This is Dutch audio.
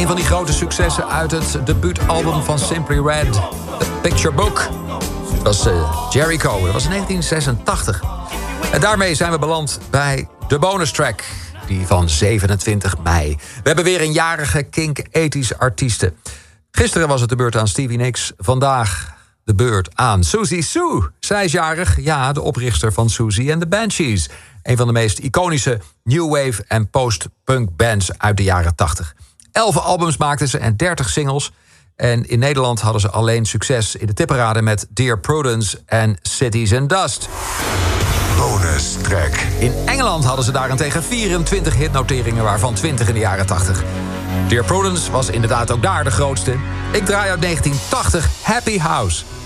Een van die grote successen uit het debuutalbum van Simply Red, The Picture Book. Dat was Jericho, dat was in 1986. En daarmee zijn we beland bij de bonus track, die van 27 mei. We hebben weer een jarige Kink 80s artiesten. Gisteren was het de beurt aan Stevie Nicks, vandaag de beurt aan Siouxsie Sioux. Zij is jarig, ja, de oprichter van Siouxsie en the Banshees. Een van de meest iconische new wave en post-punk bands uit de jaren 80. 11 albums maakten ze en 30 singles. En in Nederland hadden ze alleen succes in de tipperaden met Dear Prudence en Cities and Dust. Bonus track. In Engeland hadden ze daarentegen 24 hitnoteringen, waarvan 20 in de jaren 80. Dear Prudence was inderdaad ook daar de grootste. Ik draai uit 1980 Happy House.